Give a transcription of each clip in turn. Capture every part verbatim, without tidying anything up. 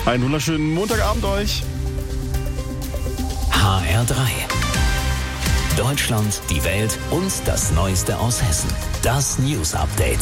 Einen wunderschönen Montagabend euch. H R drei. Deutschland, die Welt und das Neueste aus Hessen. Das News Update.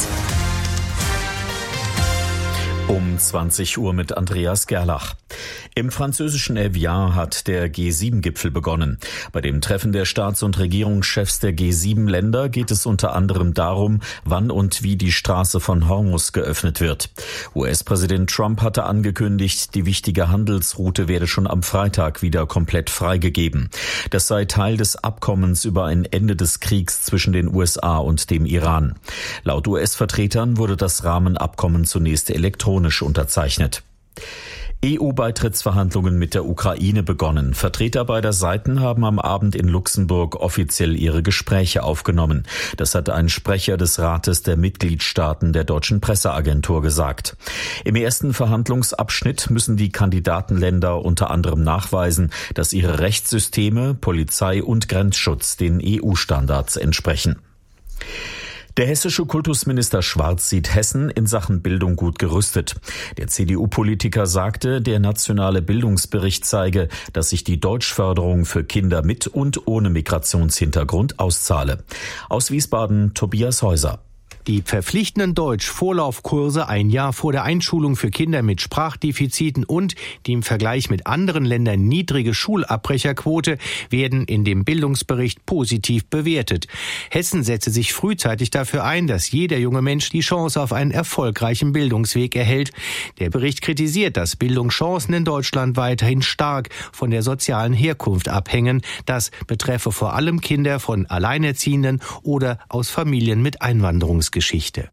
Um zwanzig Uhr mit Andreas Gerlach. Im französischen Evian hat der G sieben Gipfel begonnen. Bei dem Treffen der Staats- und Regierungschefs der G sieben Länder geht es unter anderem darum, wann und wie die Straße von Hormuz geöffnet wird. U S-Präsident Trump hatte angekündigt, die wichtige Handelsroute werde schon am Freitag wieder komplett freigegeben. Das sei Teil des Abkommens über ein Ende des Kriegs zwischen den U S A und dem Iran. Laut U S-Vertretern wurde das Rahmenabkommen zunächst elektronisch unterzeichnet. E U-Beitrittsverhandlungen mit der Ukraine begonnen. Vertreter beider Seiten haben am Abend in Luxemburg offiziell ihre Gespräche aufgenommen. Das hat ein Sprecher des Rates der Mitgliedstaaten der deutschen Presseagentur gesagt. Im ersten Verhandlungsabschnitt müssen die Kandidatenländer unter anderem nachweisen, dass ihre Rechtssysteme, Polizei und Grenzschutz den E U-Standards entsprechen. Der hessische Kultusminister Schwarz sieht Hessen in Sachen Bildung gut gerüstet. Der C D U-Politiker sagte, der nationale Bildungsbericht zeige, dass sich die Deutschförderung für Kinder mit und ohne Migrationshintergrund auszahle. Aus Wiesbaden Tobias Häuser. Die verpflichtenden Deutsch-Vorlaufkurse ein Jahr vor der Einschulung für Kinder mit Sprachdefiziten und die im Vergleich mit anderen Ländern niedrige Schulabbrecherquote werden in dem Bildungsbericht positiv bewertet. Hessen setze sich frühzeitig dafür ein, dass jeder junge Mensch die Chance auf einen erfolgreichen Bildungsweg erhält. Der Bericht kritisiert, dass Bildungschancen in Deutschland weiterhin stark von der sozialen Herkunft abhängen. Das betreffe vor allem Kinder von Alleinerziehenden oder aus Familien mit Einwanderungsgeschichte. Geschichte.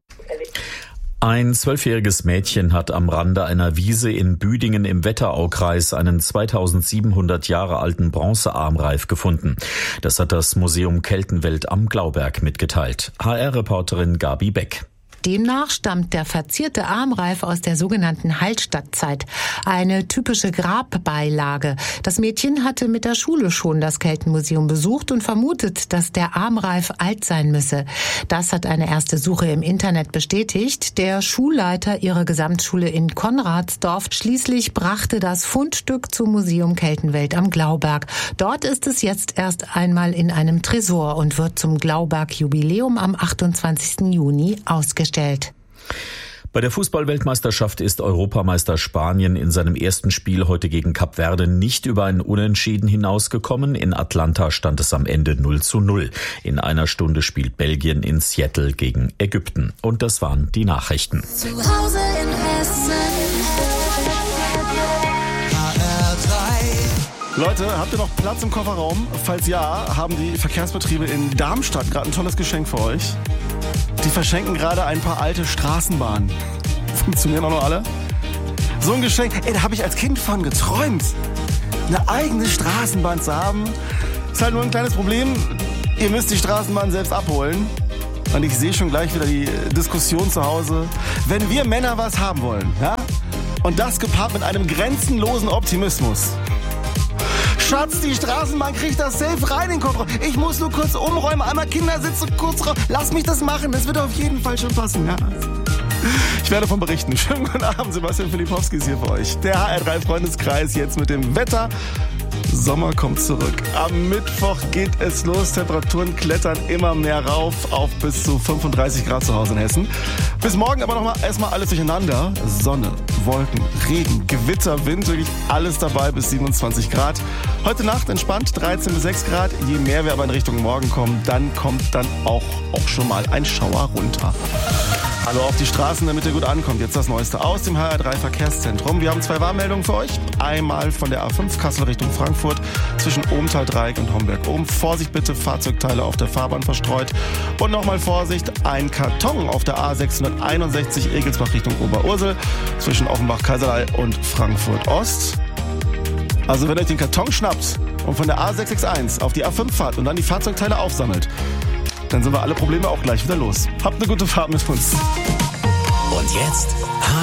Ein zwölfjähriges Mädchen hat am Rande einer Wiese in Büdingen im Wetteraukreis einen zweitausendsiebenhundert Jahre alten Bronzearmreif gefunden. Das hat das Museum Keltenwelt am Glauberg mitgeteilt. H R-Reporterin Gabi Beck. Demnach stammt der verzierte Armreif aus der sogenannten Hallstattzeit, eine typische Grabbeilage. Das Mädchen hatte mit der Schule schon das Keltenmuseum besucht und vermutet, dass der Armreif alt sein müsse. Das hat eine erste Suche im Internet bestätigt. Der Schulleiter ihrer Gesamtschule in Konradsdorf schließlich brachte das Fundstück zum Museum Keltenwelt am Glauberg. Dort ist es jetzt erst einmal in einem Tresor und wird zum Glauberg-Jubiläum am achtundzwanzigsten Juni ausgestellt. Bei der Fußball-Weltmeisterschaft ist Europameister Spanien in seinem ersten Spiel heute gegen Kap Verde nicht über ein Unentschieden hinausgekommen. In Atlanta stand es am Ende null zu null. In einer Stunde spielt Belgien in Seattle gegen Ägypten. Und das waren die Nachrichten. Zu Hause in Hessen. H R drei. Leute, habt ihr noch Platz im Kofferraum? Falls ja, haben die Verkehrsbetriebe in Darmstadt gerade ein tolles Geschenk für euch. Die verschenken gerade ein paar alte Straßenbahnen. Funktionieren auch noch alle? So ein Geschenk, ey, da habe ich als Kind von geträumt. Eine eigene Straßenbahn zu haben. Ist halt nur ein kleines Problem. Ihr müsst die Straßenbahn selbst abholen. Und ich sehe schon gleich wieder die Diskussion zu Hause. Wenn wir Männer was haben wollen, ja? Und das gepaart mit einem grenzenlosen Optimismus. Schatz, die Straßenbahn kriegt das safe rein in den Kofferraum. Ich muss nur kurz umräumen, einmal Kindersitze kurz raus. Lass mich das machen, das wird auf jeden Fall schon passen, ja. Ich werde davon berichten. Schönen guten Abend, Sebastian Filipowski ist hier für euch. Der H R drei Freundeskreis jetzt mit dem Wetter. Sommer kommt zurück. Am Mittwoch geht es los. Temperaturen klettern immer mehr rauf auf bis zu fünfunddreißig Grad zu Hause in Hessen. Bis morgen aber nochmal erstmal alles durcheinander. Sonne, Wolken, Regen, Gewitter, Wind, wirklich alles dabei bis siebenundzwanzig Grad. Heute Nacht entspannt dreizehn bis sechs Grad. Je mehr wir aber in Richtung Morgen kommen, dann kommt dann auch, auch schon mal ein Schauer runter. Hallo auf die Straßen, damit ihr gut ankommt. Jetzt das Neueste aus dem H R drei Verkehrszentrum. Wir haben zwei Warnmeldungen für euch. Einmal von der A fünf Kassel Richtung Frankfurt zwischen Ohmtal-Dreieck und Homberg-Ohm. Vorsicht bitte, Fahrzeugteile auf der Fahrbahn verstreut. Und nochmal Vorsicht, ein Karton auf der A sechshunderteinundsechzig Egelsbach Richtung Oberursel zwischen Offenbach-Kaiserlei und Frankfurt-Ost. Also wenn ihr euch den Karton schnappt und von der A sechs sechs eins auf die A fünf fahrt und dann die Fahrzeugteile aufsammelt, dann sind wir alle Probleme auch gleich wieder los. Habt eine gute Fahrt mit uns. Und jetzt